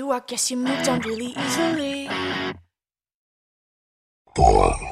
I guess you moved on really easily. Boy.